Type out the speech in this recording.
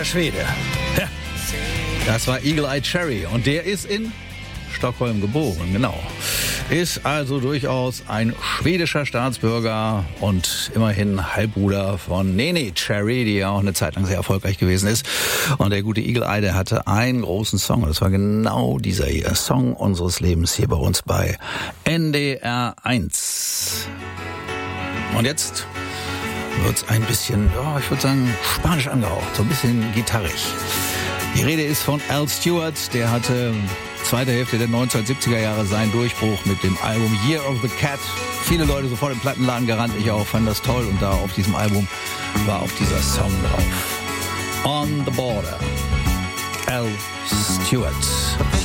alter Schwede. Ja, das war Eagle Eye Cherry und der ist in Stockholm geboren, genau. Ist also durchaus ein schwedischer Staatsbürger und immerhin Halbbruder von Nene Cherry, die ja auch eine Zeit lang sehr erfolgreich gewesen ist. Und der gute Eagle Eye, der hatte einen großen Song und das war genau dieser hier, Song unseres Lebens hier bei uns bei NDR 1. Und jetzt wird's ein bisschen, ja, ich würde sagen, spanisch angehaucht, so ein bisschen gitarrig. Die Rede ist von Al Stewart, der hatte zweite Hälfte der 1970er Jahre seinen Durchbruch mit dem Album Year of the Cat. Viele Leute sofort im Plattenladen gerannt, ich auch, fand das toll und da auf diesem Album war auch dieser Song drauf. On the Border, Al Stewart.